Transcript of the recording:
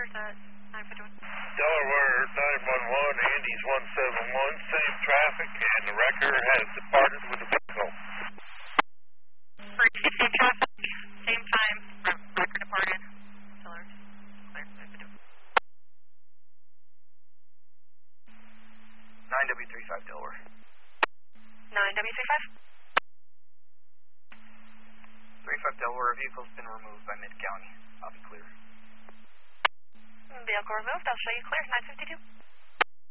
or is that 951? Delaware 911, Andy's 171, same traffic, and the wrecker has departed with the vehicle. Same traffic, same time, wrecker departed. Clear. 9W35 Delaware. 9W35? 35 Delaware, vehicle's been removed by Mid-County. I'll be clear. Vehicle removed, I'll show you clear, 952.